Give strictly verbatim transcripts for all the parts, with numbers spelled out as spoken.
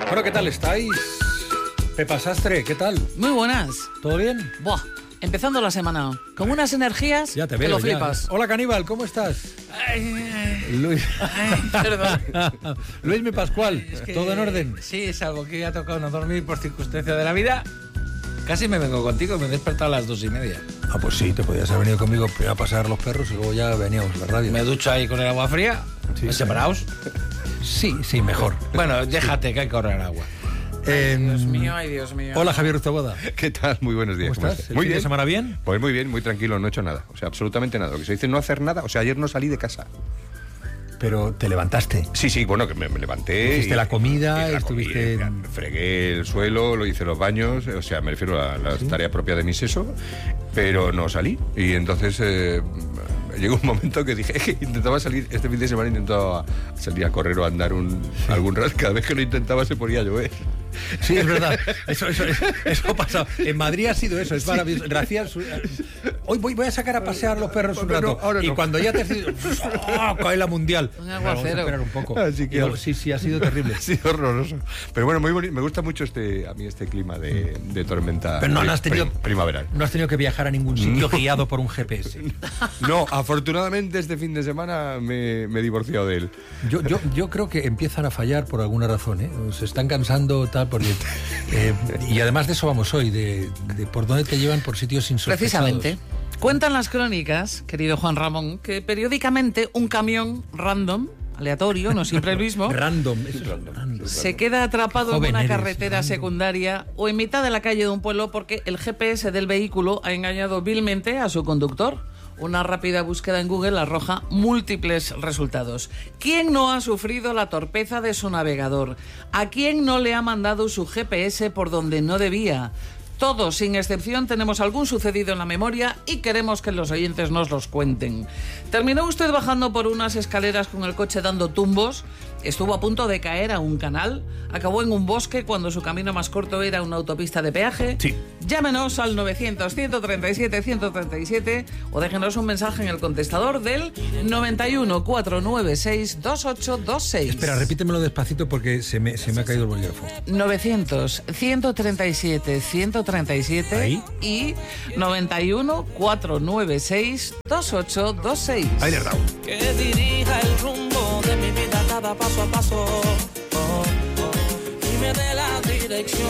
Bueno, ¿qué tal estáis? Pepa Sastre, ¿qué tal? Muy buenas. ¿Todo bien? Buah, empezando la semana. Con unas energías Ya te que veo, lo ya. flipas. Hola, Caníbal, ¿cómo estás? Ay, ay, Luis. ay, perdón. Luis mi Pascual, Es que- ¿todo en orden? Sí, salvo que ha tocado no dormir por circunstancias de la vida. Casi me vengo contigo, me he despertado a las dos y media. Ah, pues sí, te podías haber venido conmigo primero a pasear los perros y luego ya veníamos a la radio. Me ducho ahí con el agua fría, Sí, sí. separados. Sí, sí, mejor. Bueno, déjate que hay que ahorrar agua. Eh, Dios mío, ay, Dios mío. Hola, Javier Ruzaboda. ¿Qué tal? Muy buenos días. ¿Cómo estás? ¿El Muy fin de bien. semana bien? Pues muy bien, muy tranquilo, no he hecho nada. O sea, absolutamente nada. Lo que se dice no hacer nada. O sea, ayer no salí de casa. Pero te levantaste. Sí, sí, bueno, que me, me levanté. Hiciste la comida, y la estuviste- comí, fregué el suelo, lo hice los baños. O sea, me refiero a las tareas propias de mi seso. Pero no salí. Y entonces eh, llegó un momento que dije que intentaba salir. Este fin de semana intentaba salir a correr o a andar un, algún rato. Cada vez que lo intentaba se ponía a llover. Sí, es verdad. Eso, eso, eso ha pasado. En Madrid ha sido eso, es maravilloso. Gracias. Hoy voy, voy a sacar a pasear los perros un Pero no, rato. ahora Y no. cuando ya te has dicho, ¡oh! Cae la mundial. Un Vamos a aguacero. esperar un poco. Así que- Y luego- sí, sí, ha sido terrible. Sí, horroroso. Pero bueno, muy bonito. Me gusta mucho este, a mí este clima de, de tormenta. Pero no, no pri- has tenido- prim- primaveral. No has tenido que viajar a ningún sitio guiado por un G P S. No, afortunadamente este fin de semana me, me he divorciado de él. Yo, yo, yo creo que empiezan a fallar por alguna razón, ¿eh? Se están cansando tal porque eh, y además de eso vamos hoy, de, de por dónde te llevan por sitios insospechados. Precisamente. Cuentan las crónicas, querido Juan Ramón, que periódicamente un camión random, aleatorio, no siempre el mismo, Random, es random. se queda atrapado Joven en una eres, carretera random. secundaria o en mitad de la calle de un pueblo porque el G P S del vehículo ha engañado vilmente a su conductor. Una rápida búsqueda en Google arroja múltiples resultados. ¿Quién no ha sufrido la torpeza de su navegador? ¿A quién no le ha mandado su G P S por donde no debía? Todos, sin excepción, tenemos algún sucedido en la memoria y queremos que los oyentes nos los cuenten. ¿Terminó usted bajando por unas escaleras con el coche dando tumbos? ¿Estuvo a punto de caer a un canal? ¿Acabó en un bosque cuando su camino más corto era una autopista de peaje? Sí. Llámenos al novecientos, ciento treinta y siete, ciento treinta y siete o déjenos un mensaje en el contestador del noventa y uno, cuatrocientos noventa y seis, veintiocho veintiséis. Espera, repítemelo despacito porque se me, se me ha caído el bolígrafo. novecientos, ciento treinta y siete, ciento treinta y siete Ahí. y noventa y uno, cuatrocientos noventa y seis, veintiocho veintiséis. Ahí le he dado. Que dirija el rumbo de mi vida cada paso a paso, oh, oh, y me dé la dirección.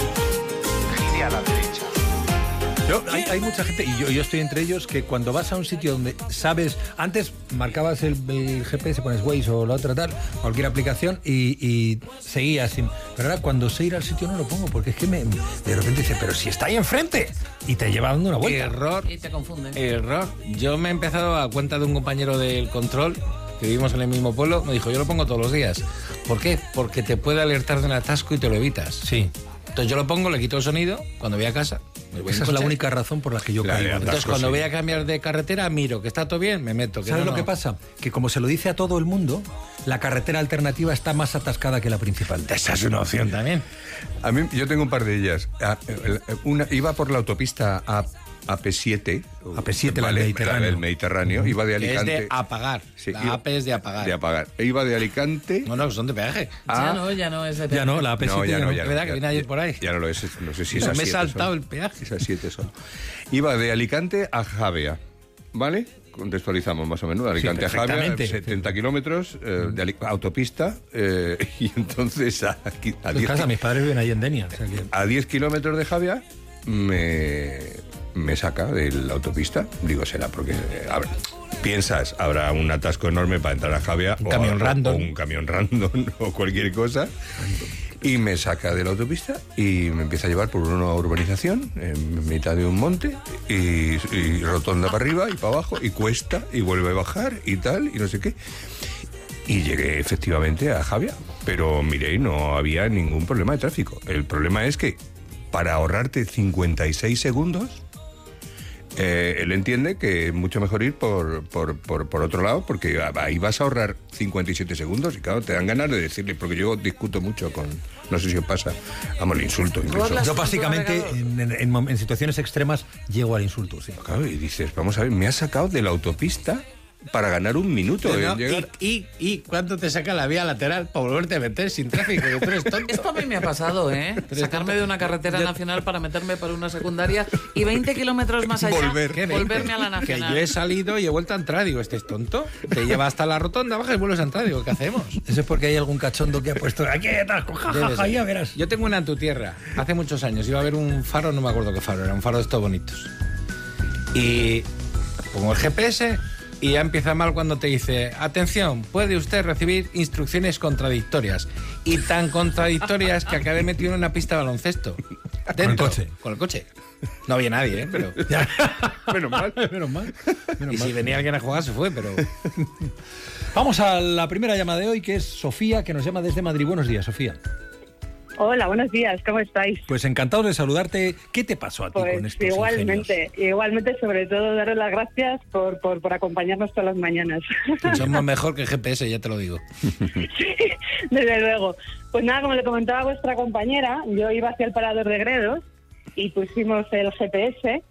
Gire a la derecha. Yo, hay, hay mucha gente, y yo, yo estoy entre ellos, que cuando vas a un sitio donde sabes, antes marcabas el, el G P S, pones Waze o la otra tal, cualquier aplicación y, y seguías sin. Pero ahora cuando sé ir al sitio no lo pongo, porque es que me, de repente dice, pero si está ahí enfrente, y te lleva dando una vuelta. Error, Y te confunden. error. Yo me he empezado a cuenta de un compañero del control, que vivimos en el mismo pueblo, me dijo, yo lo pongo todos los días. ¿Por qué? Porque te puede alertar de un atasco y te lo evitas. Sí, Entonces yo lo pongo, le quito el sonido, cuando voy a casa. Me voy en esa es la coche. única razón por la que yo La caigo. de Entonces atasco, cuando sí. voy a cambiar de carretera, miro que está todo bien, me meto. Que ¿Sabes no, lo que no. pasa? Que como se lo dice a todo el mundo, la carretera alternativa está más atascada que la principal. Esa es una opción también. A mí, yo tengo un par de ellas. A- el- Una, iba por la autopista A, AP siete. A P siete, la del Mediterráneo. La del Mediterráneo. Iba de Que es Alicante. de apagar. Sí, la iba- A P es de apagar. De apagar. E iba de Alicante. No, no, son de peaje. Ya a- no, ya no es de Ya no, la A P siete No, ya no, ya Es no. verdad que ya- viene ayer por ahí. Ya no lo es. No sé si No, esas me he siete saltado son. el peaje. Esas siete son. Iba de Alicante a Javea. ¿Vale? Contextualizamos más o menos. De Alicante a Javea, perfectamente. setenta kilómetros eh, de Ali- autopista. eh, y entonces a, aquí- a En diez casa, mis padres viven ahí en Denia. O sea que... a diez kilómetros de Javea me, me saca de la autopista. Digo, será porque eh, a ver, piensas, habrá un atasco enorme para entrar a Javea. Un o camión a- random. o un camión random o cualquier cosa. Y me saca de la autopista y me empieza a llevar por una urbanización en mitad de un monte y, y rotonda para arriba y para abajo y cuesta y vuelve a bajar y tal y no sé qué. Y llegué efectivamente a Javea, pero miré, no había ningún problema de tráfico. El problema es que para ahorrarte cincuenta y seis segundos, eh, él entiende que es mucho mejor ir por, por, por, por otro lado, porque ahí vas a ahorrar cincuenta y siete segundos y claro, te dan ganas de decirle, porque yo discuto mucho con, no sé si os pasa, vamos, el insulto incluso. hablas- Yo básicamente en, en- en- en situaciones extremas llego al insulto, sí. Claro, y dices, vamos a ver, me has sacado de la autopista para ganar un minuto. No, en llegar. y, y, ¿Y cuánto te saca la vía lateral para volverte a meter sin tráfico? Que tú eres tonto. Esto a mí me ha pasado, ¿eh? Sacarme de una carretera nacional para meterme por una secundaria y veinte kilómetros más allá Volver. ¿Qué, volverme a la Que nacional. yo he salido y he vuelto a entrar. Digo, ¿este es tonto? Te lleva hasta la rotonda, bajas y vuelves a entrar. Digo, ¿qué hacemos? Eso es porque hay algún cachondo que ha puesto aquí atasco, Debe jajaja, ser. ya verás. Yo tengo una en tu tierra. Hace muchos años iba a ver un faro, no me acuerdo qué faro, era un faro de estos bonitos. Y pongo el G P S y ya empieza mal cuando te dice, atención, puede usted recibir instrucciones contradictorias. Y tan contradictorias que acabé metido en una pista de baloncesto. Dentro, coche. Con el coche. No había nadie, ¿eh? Pero... Menos mal. Menos mal. Menos Y si mal. venía alguien a jugar se fue, pero... Vamos a la primera llamada de hoy, que es Sofía, que nos llama desde Madrid. Buenos días, Sofía. Hola, buenos días, ¿cómo estáis? Pues encantado de saludarte. ¿Qué te pasó a ti con Pues estos igualmente, ingenios? igualmente, sobre todo daros las gracias por, por, por acompañarnos todas las mañanas. Somos mejor que el G P S, ya te lo digo. Desde luego. Pues nada, como le comentaba a vuestra compañera, yo iba hacia el parador de Gredos y pusimos el G P S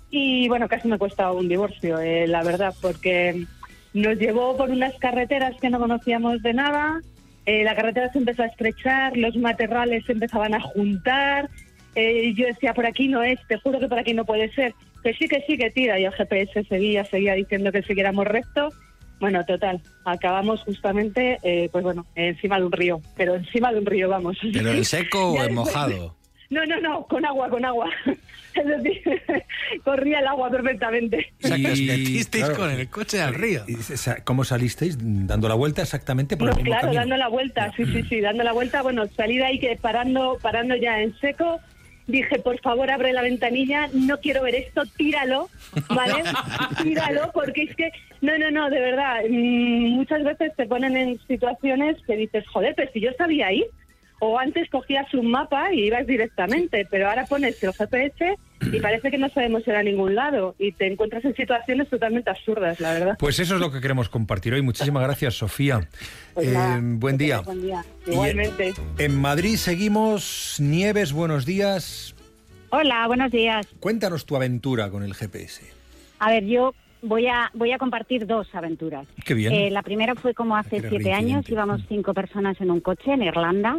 y bueno, casi me cuesta un divorcio, eh, la verdad, porque nos llevó por unas carreteras que no conocíamos de nada. Eh, la carretera se empezó a estrechar, los matorrales se empezaban a juntar. Eh, yo decía, por aquí no es, te juro que por aquí no puede ser. Que sí, que sí, que tira. Y el G P S seguía, seguía diciendo que siguiéramos recto. Bueno, total, acabamos justamente, eh, pues bueno, encima de un río. Pero encima de un río, vamos. ¿Pero en seco o Ya en después- mojado? No, no, no, con agua, con agua. Es decir, corría el agua perfectamente. O sea, que os Y, metisteis claro, con el coche al río. Y, o sea, ¿cómo salisteis? ¿Dando la vuelta exactamente por No, el mismo claro, camino? dando la vuelta, sí, sí, sí, dando la vuelta. Bueno, salí de ahí que parando, parando ya en seco. Dije, por favor, abre la ventanilla, no quiero ver esto, tíralo, ¿vale? Tíralo, porque es que, no, no, no, de verdad, mmm, muchas veces te ponen en situaciones que dices, joder, pero si yo sabía ir, o antes cogías un mapa y ibas directamente, pero ahora pones el G P S y parece que no sabemos ir a ningún lado y te encuentras en situaciones totalmente absurdas, la verdad. Pues eso es lo que queremos compartir hoy. Muchísimas gracias, Sofía. Pues Eh, nada, buen que día. tengas buen día. Y, Igualmente. eh, en Madrid seguimos. Nieves, buenos días. Hola, buenos días. Cuéntanos tu aventura con el G P S. A ver, yo voy a voy a compartir dos aventuras. Qué bien. Eh, la primera fue como hace Era siete años, reincidente. íbamos cinco personas en un coche en Irlanda.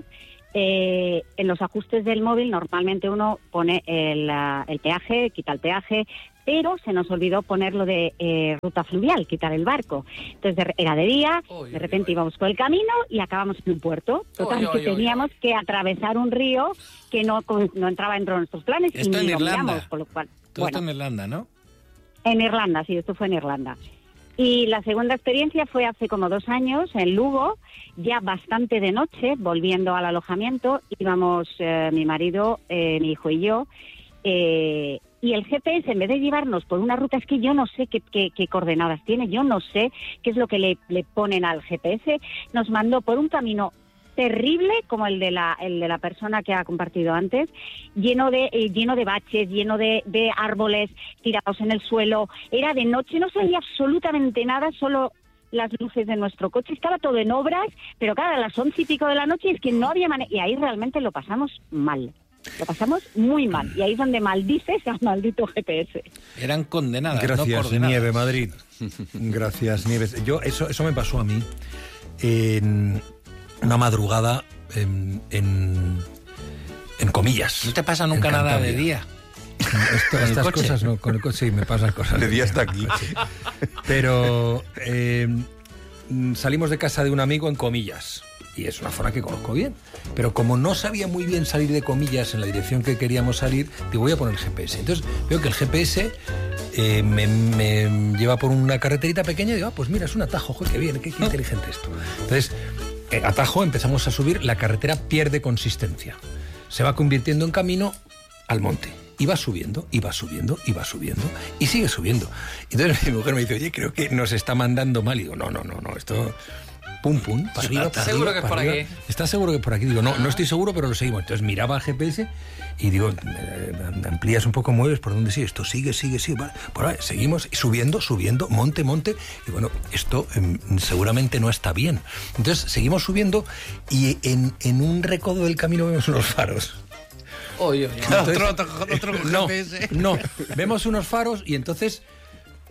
Eh, en los ajustes del móvil normalmente uno pone el, ah, el peaje, quita el peaje, pero se nos olvidó poner lo de eh, ruta fluvial, quitar el barco. Entonces de- era de día, Uy, de uy, repente uy. íbamos por el camino y acabamos en un puerto. Total, Uy, uy, que uy, teníamos que atravesar un río que no, no entraba dentro de nuestros planes y Esto ni en lo Irlanda. miramos, con lo cual, Todo bueno, esto en Irlanda, ¿no? en Irlanda, sí, esto fue en Irlanda. Y la segunda experiencia fue hace como dos años en Lugo, ya bastante de noche, volviendo al alojamiento. Íbamos eh, mi marido, eh, mi hijo y yo. Eh, y el G P S, en vez de llevarnos por una ruta, es que yo no sé qué, qué- qué coordenadas tiene, yo no sé qué es lo que le, le ponen al G P S. Nos mandó por un camino terrible como el de la el de la persona que ha compartido antes, lleno de eh, lleno de baches, lleno de, de árboles tirados en el suelo. Era de noche, no se veía absolutamente nada, solo las luces de nuestro coche. Estaba todo en obras, pero claro, a las once y pico de la noche es que no había manera. Y ahí realmente lo pasamos mal. Lo pasamos muy mal. Y ahí es donde maldices al maldito G P S. Eran condenadas, no Gracias, coordenadas. Nieve, Madrid. Gracias, Nieves. Yo, eso, eso me pasó a mí en una madrugada en, en, en Comillas. No te pasa en nunca nada de Cantabria. día. Esto- ¿Con el estas coche? cosas no, con el coche sí me pasan cosas. De día hasta aquí. Pero eh, mm, salimos de casa de un amigo en Comillas. Y es una zona que conozco bien. Pero como no sabía muy bien salir de Comillas en la dirección que queríamos salir, digo, voy a poner el G P S. Entonces veo que el G P S eh, me, me lleva por una carreterita pequeña y digo, ah, pues mira, es un atajo, joder, qué bien, qué, qué inteligente esto. Entonces, eh, atajo, empezamos a subir, la carretera pierde consistencia. Se va convirtiendo en camino al monte. Y va subiendo, y va subiendo, y va subiendo, y sigue subiendo. Entonces mi mujer me dice, oye, creo que nos está mandando mal. Y digo, no, no, no, no, esto... Pum, pum, para arriba, para Seguro arriba, que es para por arriba. aquí. ¿Estás seguro que es por aquí? Digo, no, no estoy seguro, pero lo seguimos. Entonces miraba el G P S y digo, eh, amplías un poco, mueves, ¿por dónde sigue? Esto sigue, sigue, sigue. Vale. Pues vale, seguimos subiendo, subiendo, monte, monte. Y bueno, esto eh, seguramente no está bien. Entonces seguimos subiendo y en, en un recodo del camino vemos unos faros. Uy, uy, uy. Entonces, Otro- otro- otro eh, no, G P S. no, vemos unos faros y entonces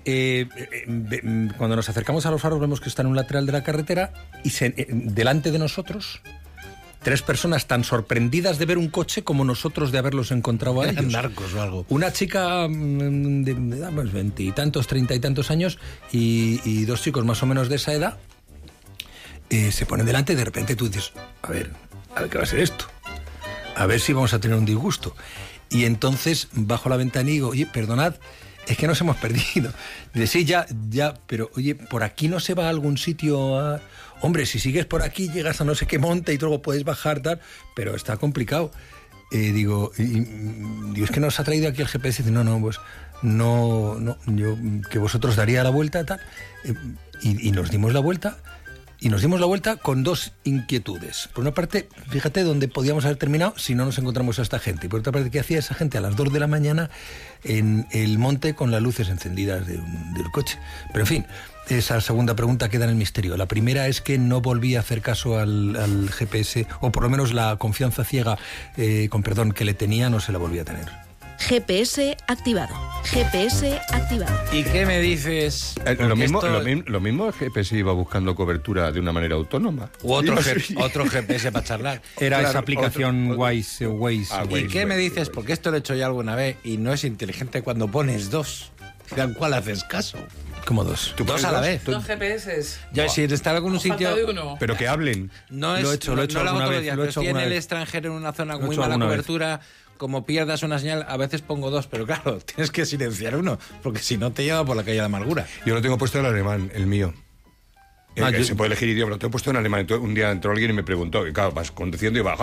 eh, eh, cuando nos acercamos a los faros vemos que está en un lateral de la carretera y se, eh, delante de nosotros tres personas tan sorprendidas de ver un coche como nosotros de haberlos encontrado a ellos. Narcos o algo. Una chica mm, de, de veintitantos, treinta y tantos años y, y dos chicos más o menos de esa edad eh, se ponen delante y de repente tú dices, a ver, a ver qué va a ser esto. A ver si vamos a tener un disgusto. Y entonces bajo la ventana y digo, oye, perdonad, es que nos hemos perdido. Dice, sí, ya, ya, pero oye, ¿por aquí no se va a algún sitio a...? Hombre, si sigues por aquí llegas a no sé qué monte y luego puedes bajar, tal, pero está complicado. Eh, digo, y, y, digo, es que nos ha traído aquí el G P S. Dice, no, no, pues no, no, yo que vosotros daría la vuelta, tal. Eh, y, y nos dimos la vuelta. Y nos dimos la vuelta con dos inquietudes. Por una parte, fíjate dónde podíamos haber terminado si no nos encontramos a esta gente. Y por otra parte, ¿qué hacía esa gente a las dos de la mañana en el monte con las luces encendidas de un, del coche? Pero en fin, esa segunda pregunta queda en el misterio. La primera es que no volví a hacer caso al, al G P S, o por lo menos la confianza ciega, eh, con perdón, que le tenía, no se la volví a tener. G P S activado. G P S activado. ¿Y qué me dices? Eh, lo, mismo, esto... lo, mismo, lo mismo el G P S iba buscando cobertura de una manera autónoma. U otro, Sí. G- otro G P S para charlar. Era Claro, esa aplicación otro- otro- Waze, Waze. Ah, ¿Y Waze, qué me Waze, dices? Waze. Porque esto lo he hecho ya alguna vez y no es inteligente cuando pones dos. ¿A cuál haces caso? Como dos. ¿Tú Dos pones a la dos? vez. Dos G P S. Ya, si está en algún Falta sitio... de uno. Pero que hablen. No es, Lo he hecho, lo he hecho no, no hago alguna todos los vez, días, lo he pero hecho estoy en alguna el vez. extranjero en una zona Lo con he muy hecho mala alguna vez. cobertura, como pierdas una señal, a veces pongo dos, pero claro, tienes que silenciar uno, porque si no te lleva por la calle de la amargura. Yo lo tengo puesto en alemán, el mío. Ah, Eh, yo- Se puede elegir idioma, lo tengo puesto en alemán. Entonces, un día entró alguien y me preguntó, y claro, vas conduciendo y vas...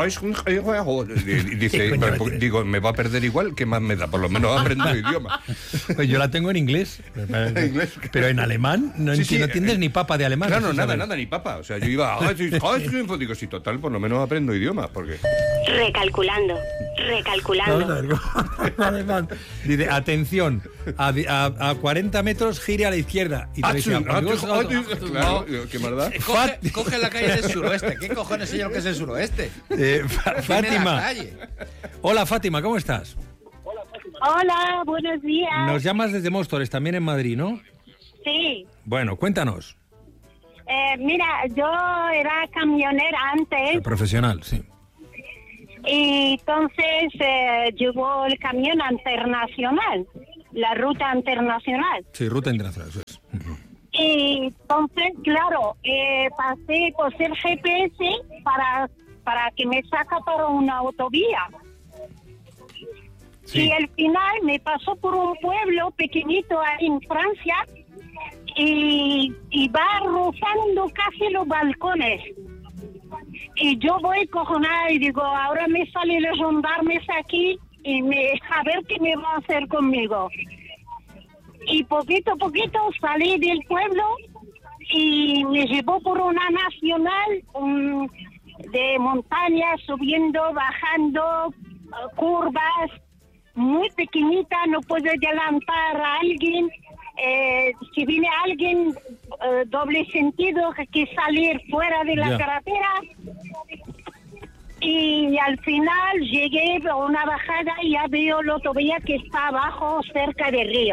Y dice, coño "Pero, tiene? digo, me va a perder igual, ¿qué más me da? Por lo menos aprendo el idioma. Pues yo la tengo en inglés. Inglés. Pero en alemán no, Sí, enti- sí, no entiendes eh, ni papa de alemán. Claro, eso nada, sabes. nada, ni papa. O sea, yo iba... Digo, sí, total, por lo menos aprendo idioma, porque... Recalculando, recalculando. Alemán. Dice, atención, a, a, a cuarenta metros gire a la izquierda. Y te decía, Ah, amigos, ah, claro, qué maldad. Coge, coge la calle del suroeste. ¿Qué cojones señor que es el suroeste? eh, Fa- Dime la Fátima. calle. Hola, Fátima, ¿cómo estás? Hola, buenos días. Nos llamas desde Móstoles, también en Madrid, ¿no? Sí. Bueno, cuéntanos. Eh, mira, yo era camionera El antes profesional, sí. y entonces eh, llevó el camión internacional, la ruta internacional. Sí, ruta internacional, eso es. Ujú. Y entonces, claro, eh, pasé por ser G P S para, para que me saca para una autovía. Sí. Y al final me pasó por un pueblo pequeñito ahí en Francia y, y va rozando casi los balcones. Y yo voy cojonada y digo, ahora me salen los gendarmes aquí y me, a ver qué me va a hacer conmigo. Y poquito a poquito salí del pueblo y me llevó por una nacional um, de montañas, subiendo, bajando, uh, curvas, muy pequeñita, no puedo adelantar a alguien. Eh, si viene alguien, eh, doble sentido, hay que salir fuera de la Ya. carretera. Y al final llegué a una bajada y ya veo la autovía que está abajo, cerca del río.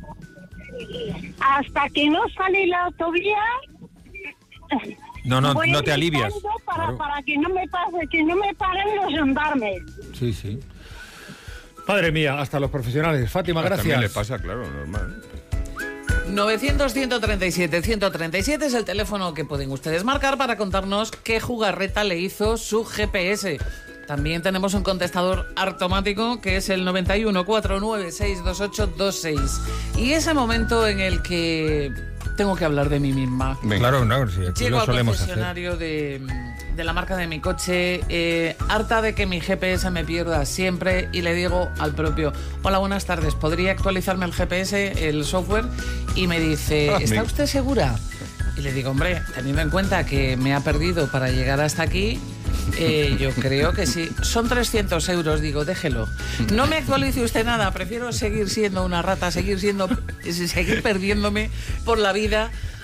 Hasta que no sale la autovía, No, no, voy no te alivias. gritando Para, Claro. para que no me pase, que no me paren los gendarmes. Sí, sí. Madre mía, hasta los profesionales. Fátima, Ah, También le gracias. pasa, claro, normal. novecientos, ciento treinta y siete, ciento treinta y siete es el teléfono que pueden ustedes marcar para contarnos qué jugarreta le hizo su G P S. También tenemos un contestador automático que es el noventa y uno, cuatro nueve seis, dos ocho dos seis. Y ese momento en el que tengo que hablar de mí misma. Venga. Claro, no, sí, aquí Llego lo al solemos hacer. concesionario de, de la marca de mi coche, eh, harta de que mi G P S me pierda siempre, y le digo al propio, hola, buenas tardes, ¿podría actualizarme el G P S, el software? Y me dice, Ah, ¿está me- usted segura? Y le digo, hombre, teniendo en cuenta que me ha perdido para llegar hasta aquí, eh, yo creo que sí. Son trescientos euros, digo, déjelo. No me actualice usted nada, prefiero seguir siendo una rata, seguir siendo, seguir perdiéndome por la vida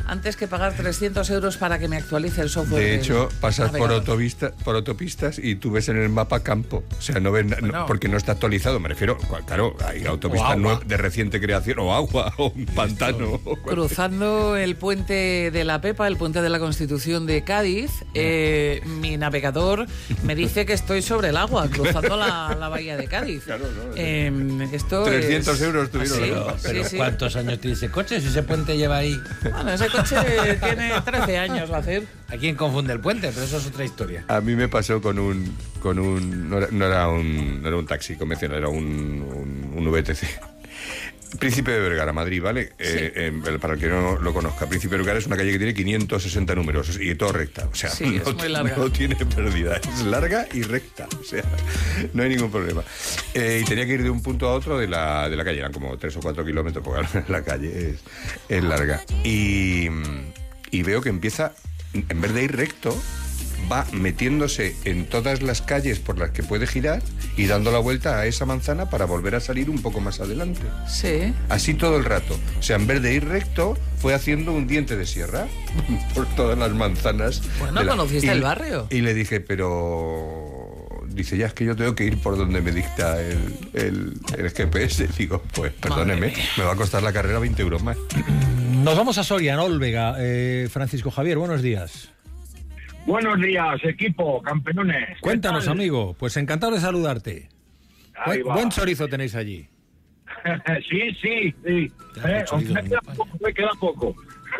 antes que pagar trescientos euros para que me actualice el software. De del hecho, pasas por, navegador. autovista, por autopistas y tú ves en el mapa campo. O sea, no ves, Bueno. no, porque no está actualizado. Me refiero, claro, hay autopistas agua. nue- de reciente creación, o agua, o un pantano. o cual- Cruzando el puente de la Pepa, el puente de la Constitución de Cádiz, eh, mi navegador me dice que estoy sobre el agua, cruzando la, la bahía de Cádiz. Claro, no, Eh, esto trescientos es- euros tuvieron. Sí, ¿no? sí, Pero sí. ¿cuántos años tiene ese coche? Si ese puente lleva ahí... Bueno, ese coche tiene trece años, va a hacer. ¿A quién confunde el puente? Pero eso es otra historia. A mí me pasó con un, con un, no era, no era un, no era un taxi convencional, era un, un, un V T C. Príncipe de Vergara, Madrid, ¿vale? Eh, eh, para el que no lo conozca, Príncipe de Vergara es una calle que tiene quinientos sesenta números y todo recta. O sea, Sí, no, es muy larga. no tiene pérdida, es larga y recta. O sea, no hay ningún problema. Eh, y tenía que ir de un punto a otro de la, de la calle, eran como tres o cuatro kilómetros, porque la calle es, es larga. Y, y veo que empieza, en vez de ir recto, va metiéndose en todas las calles por las que puede girar y dando la vuelta a esa manzana para volver a salir un poco más adelante. Sí. Así todo el rato. O sea, en vez de ir recto, fue haciendo un diente de sierra por todas las manzanas. Bueno, de la- conociste y el le- barrio. Y le dije, pero... Dice, ya es que yo tengo que ir por donde me dicta el, el, el G P S. Digo, pues perdóneme, mía. me va a costar la carrera veinte euros más. Nos vamos a Soria, en Olvega. Eh, Francisco Javier, buenos días. Buenos días, equipo, campeones. Cuéntanos, ¿Qué tal? amigo. Pues encantado de saludarte. Ahí Buen, va. buen chorizo tenéis allí. sí, sí, sí. Claro, Eh, chorizo, me queda muy poco, me queda poco.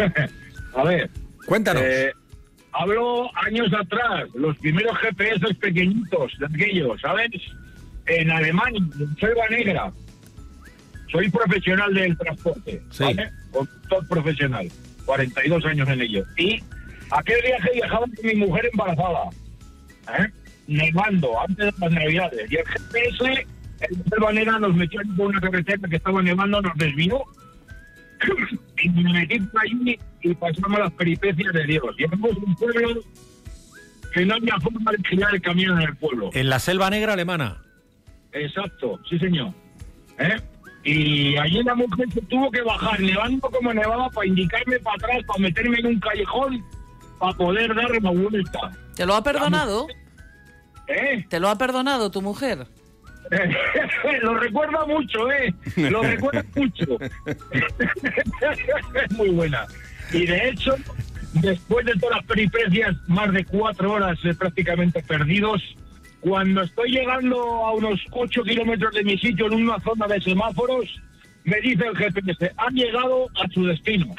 A ver, Cuéntanos. eh, hablo años atrás, los primeros G P S pequeñitos de aquellos, ¿sabes? En Alemania, en Selva Negra. Soy profesional del transporte, Sí. ¿vale? Conductor profesional, cuarenta y dos años en ello. Y aquel viaje viajaba con mi mujer embarazada, ¿eh? Nevando, antes de las navidades. Y el G P S, en Selva Negra, nos metió en una carretera que estaba nevando, nos desvió. Y me metí por allí y pasamos las peripecias de Dios. Llegamos a un pueblo que no había forma de girar el camión en el pueblo. En la Selva Negra alemana. Exacto, sí señor. ¿Eh? Y allí la mujer se tuvo que bajar, nevando como nevaba, para indicarme para atrás, para meterme en un callejón, para poder dar una vuelta. ¿Te lo ha perdonado? ¿Eh? ¿Te lo ha perdonado tu mujer? Lo recuerda mucho, ¿eh? Lo recuerda mucho. Es muy buena. Y de hecho, después de todas las peripecias, más de cuatro horas eh, prácticamente perdidos, cuando estoy llegando a unos ocho kilómetros de mi sitio en una zona de semáforos, me dice el G P S, han llegado a su destino.